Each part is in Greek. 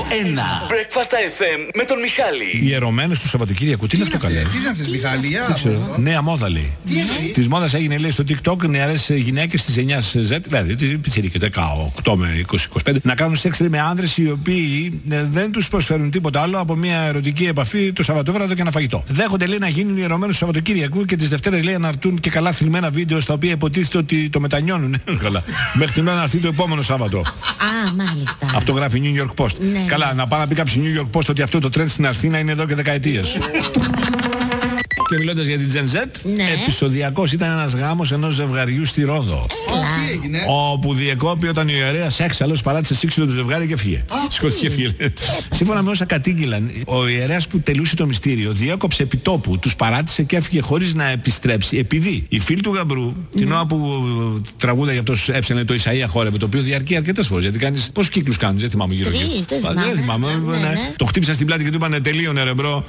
Breakfast FM με τον Μιχάλη. Ιερωμένος του Σαββατοκύριακου. Τι είναι αυτό καλέ? Τι είναι αυτές, Μιχάλη? Δεν ξέρω. Νέα μόδα λέει. Της μόδας έγινε λέει στο TikTok νεαρές γυναίκες της 9Z, δηλαδή τις πιτσιρίκες 18 με 20-25, να κάνουν σεξ με άνδρες οι οποίοι δεν τους προσφέρουν τίποτα άλλο από μια ερωτική επαφή το Σαββατόβραδο και ένα φαγητό. Δέχονται λέει να γίνουν ιερωμένους του Σαββατοκύριακου και τις Δευτέρες λέει να έρθουν και καλά θλιμμένα βίντεο στα οποία υποτίθεται ότι το μετανιώνουν. Μέχρι την ώρα να έρθει το επόμενο Σάββατο. Α, μάλιστα. Αυτό γράφει New York Post. Ναι. Καλά, να πάει να πει κάποιο New York Post ότι αυτό το trend στην Αθήνα είναι εδώ και δεκαετίες. Και μιλώντας για την Gen Z, ναι. επεισοδιακός ήταν ένας γάμος ενός ζευγαριού στη Ρόδο. Τι έγινε? Όπου διεκόπη όταν ο ιερέας έξαλλος παράτησε σύξυλο του ζευγάρι και φύγε. Σηκώθηκε και φύγε. Σύμφωνα με όσα κατήγγειλαν, ο ιερέας που τελούσε το μυστήριο διέκοψε επιτόπου, τους παράτησε και έφυγε χωρίς να επιστρέψει. Επειδή οι φίλοι του γαμπρού, την ώρα που τραγούδα για αυτός έψανε το Ισαΐα χόρευε, το οποίο διαρκεί αρκετές φορές. Γιατί κάνεις πόσους κύκλους κάνεις, δεν θυμάμαι γύρω. Δεν θυμάμαι. Το χτύπησα στην πλάτη και του είπανε τελείωνε ρε μπρο.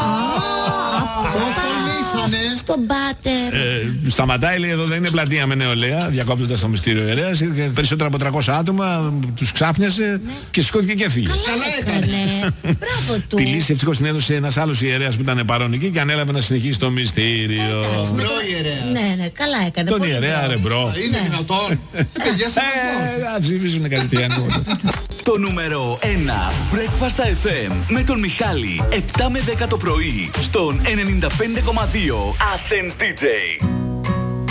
Στον πάτερ. Σταματάει, λέει, εδώ δεν είναι πλατεία με νεολαία, διακόπτοντας το μυστήριο ιερέας. Περισσότερα από 300 άτομα, τους ξάφνιασε και σηκώθηκε και έφυγε. Καλά έκανε. Μπράβο του. Τη λύση ευτυχώς την έδωσε ένας άλλος ιερέας που ήταν παρόν εκεί και ανέλαβε να συνεχίσει το μυστήριο. Μπρο ιερέας. Ναι, καλά έκανε. Τον ιερέα, ρε μπρο. Είναι δυνατόν? Παιδιά, Θα ψηφίσουν κατευθείαν. Το νούμερο 1 Breakfast FM με τον Μιχάλη 7 με 10 το πρωί στον 95,2 Athens DJ.